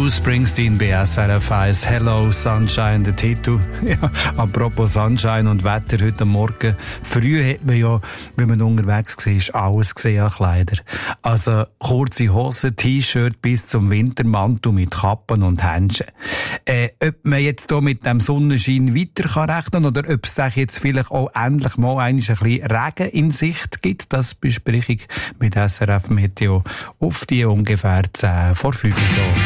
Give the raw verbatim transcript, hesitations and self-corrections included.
Bruce Springsteen bei S R F eins. Hello Sunshine, der Titel. Ja, apropos Sunshine und Wetter heute Morgen. Früh hat man ja, wenn man unterwegs war, alles gesehen an Kleider. Also kurze Hosen, T-Shirt bis zum Wintermantel mit Kappen und Händchen. Äh, ob man jetzt hier mit dem Sonnenschein weiter kann rechnen oder ob es sich jetzt vielleicht auch endlich mal ein bisschen Regen in Sicht gibt, das bespreche ich mit S R F Meteo auf die ungefähr zehn vor fünf Uhr.